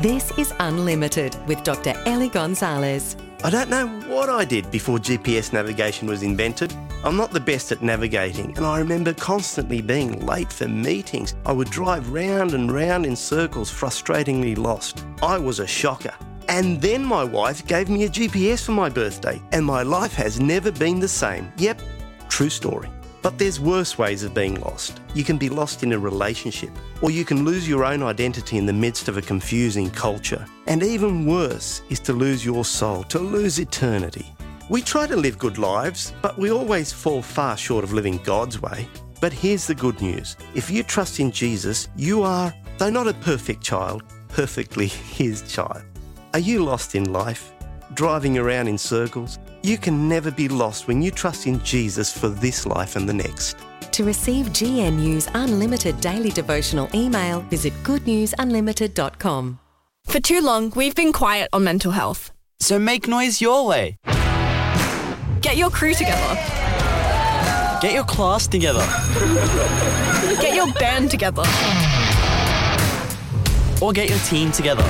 This is Unlimited with Dr. Ellie Gonzalez. I don't know what I did before GPS navigation was invented. I'm not the best at navigating, and I remember constantly being late for meetings. I would drive round and round in circles, frustratingly lost. I was a shocker. And then my wife gave me a GPS for my birthday, and my life has never been the same. Yep, true story. But there's worse ways of being lost. You can be lost in a relationship, or you can lose your own identity in the midst of a confusing culture. And even worse is to lose your soul, to lose eternity. We try to live good lives, but we always fall far short of living God's way. But here's the good news. If you trust in Jesus, you are, though not a perfect child, perfectly His child. Are you lost in life? Driving around in circles? You can never be lost when you trust in Jesus for this life and the next. To receive GNU's Unlimited daily devotional email, visit goodnewsunlimited.com. For too long, we've been quiet on mental health. So make noise your way. Get your crew together. Get your class together. Get your band together. Or get your team together.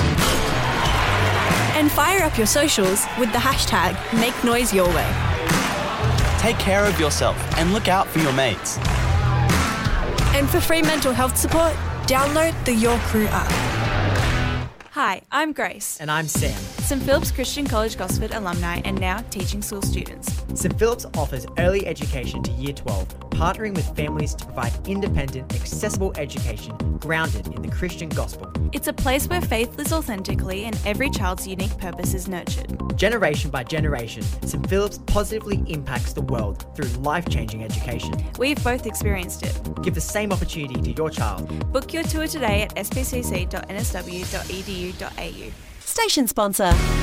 And fire up your socials with the hashtag #MakeNoiseYourWay. Take care of yourself and look out for your mates. And for free mental health support, download the Your Crew app. Hi, I'm Grace. And I'm Sam. St Philip's Christian College Gosford alumni and now teaching school students. St Philip's offers early education to Year 12, partnering with families to provide independent, accessible education grounded in the Christian gospel. It's a place where faith lives authentically and every child's unique purpose is nurtured. Generation by generation, St Philip's positively impacts the world through life-changing education. We've both experienced it. Give the same opportunity to your child. Book your tour today at spcc.nsw.edu.au. Station sponsor,